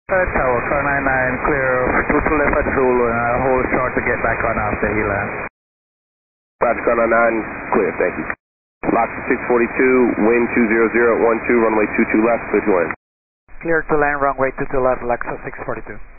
Tower, car 99, clear 22 left at Zulu, and I'll hold short to get back on after he lands. Roger, car 99, clear, thank you. Lock 642, wind 200 at 12, runway 22 left, clear to land. Clear to land, runway 22 left, Lexus 642.